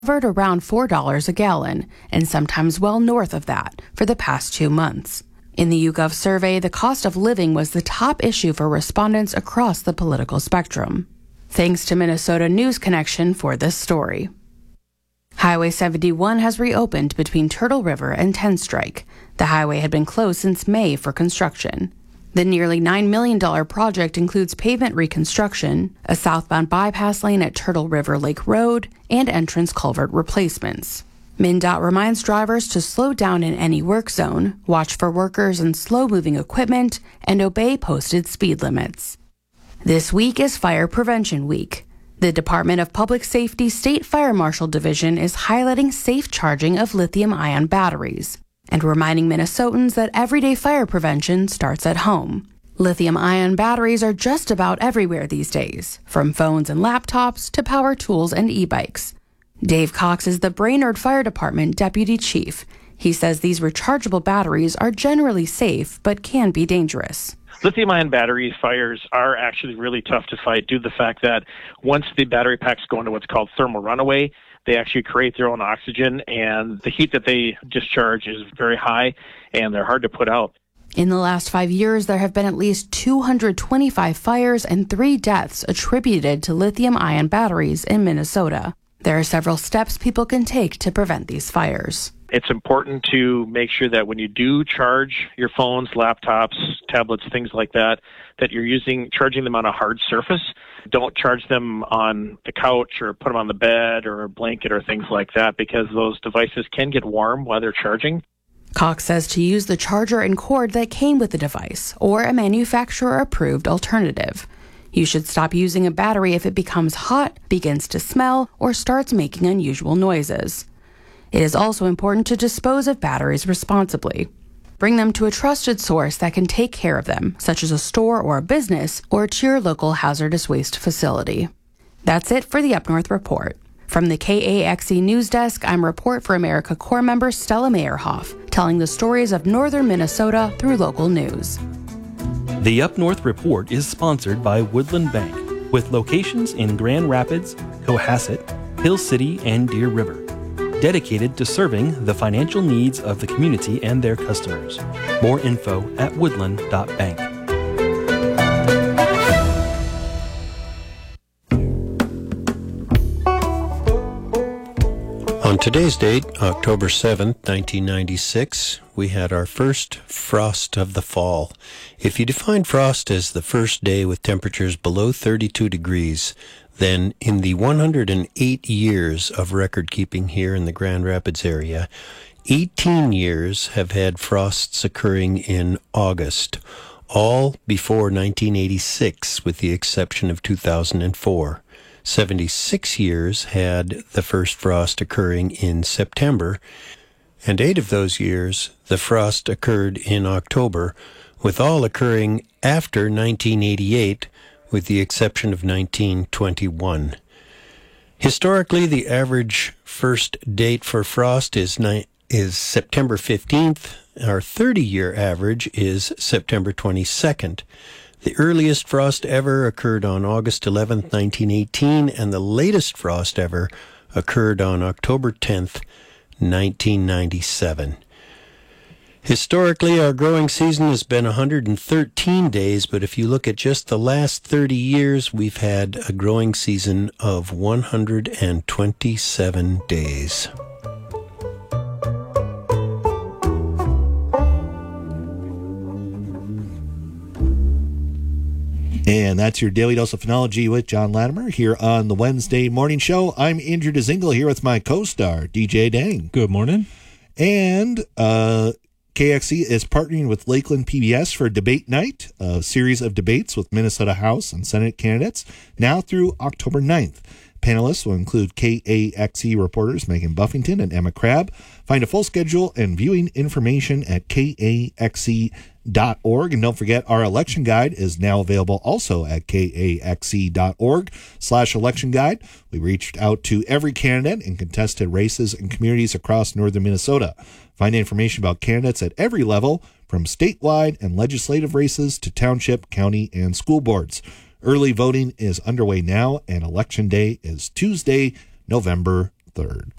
hovered around $4 a gallon, and sometimes well north of that, for the past 2 months. In the YouGov survey, the cost of living was the top issue for respondents across the political spectrum. Thanks to Minnesota News Connection for this story. Highway 71 has reopened between Turtle River and Tenstrike. The highway had been closed since May for construction. The nearly $9 million project includes pavement reconstruction, a southbound bypass lane at Turtle River Lake Road, and entrance culvert replacements. MnDOT reminds drivers to slow down in any work zone, watch for workers and slow-moving equipment, and obey posted speed limits. This week is Fire Prevention Week. The Department of Public Safety State Fire Marshal Division is highlighting safe charging of lithium-ion batteries and reminding Minnesotans that everyday fire prevention starts at home. Lithium-ion batteries are just about everywhere these days, from phones and laptops to power tools and e-bikes. Dave Cox is the Brainerd Fire Department Deputy Chief. He says these rechargeable batteries are generally safe but can be dangerous. Lithium-ion battery fires are actually really tough to fight due to the fact that once the battery packs go into what's called thermal runaway, they actually create their own oxygen, and the heat that they discharge is very high, and they're hard to put out. In the last 5 years, there have been at least 225 fires and 3 deaths attributed to lithium-ion batteries in Minnesota. There are several steps people can take to prevent these fires. It's important to make sure that when you do charge your phones, laptops, tablets, things like that, that you're charging them on a hard surface. Don't charge them on the couch or put them on the bed or a blanket or things like that, because those devices can get warm while they're charging. Cox says to use the charger and cord that came with the device or a manufacturer-approved alternative. You should stop using a battery if it becomes hot, begins to smell, or starts making unusual noises. It is also important to dispose of batteries responsibly. Bring them to a trusted source that can take care of them, such as a store or a business, or to your local hazardous waste facility. That's it for the Up North Report. From the KAXE News Desk, I'm Report for America Corps member Stella Meyerhoff, telling the stories of northern Minnesota through local news. The Up North Report is sponsored by Woodland Bank, with locations in Grand Rapids, Cohasset, Hill City, and Deer River, dedicated to serving the financial needs of the community and their customers. More info at woodland.bank. On today's date, October 7th, 1996, we had our first frost of the fall. If you define frost as the first day with temperatures below 32 degrees, then in the 108 years of record keeping here in the Grand Rapids area, 18 years have had frosts occurring in August, all before 1986 with the exception of 2004. 76 years had the first frost occurring in September, and 8 of those years the frost occurred in October, with all occurring after 1988, with the exception of 1921. Historically, the average first date for frost is September 15th. Our 30-year average is September 22nd. The earliest frost ever occurred on August 11th, 1918, and the latest frost ever occurred on October 10th, 1997. Historically, our growing season has been 113 days, but if you look at just the last 30 years, we've had a growing season of 127 days. And that's your Daily Dose of Phenology with John Latimer here on the Wednesday Morning Show. I'm Andrew DeZingle here with my co-star, DJ Dang. Good morning. And KXE is partnering with Lakeland PBS for Debate Night, a series of debates with Minnesota House and Senate candidates, now through October 9th. Panelists will include KAXE reporters Megan Buffington and Emma Crabb. Find a full schedule and viewing information at KAXE.org. And don't forget, our election guide is now available also at KAXE.org/election guide. We reached out to every candidate in contested races and communities across northern Minnesota. Find information about candidates at every level, from statewide and legislative races to township, county, and school boards. Early voting is underway now, and Election Day is Tuesday, November 3rd.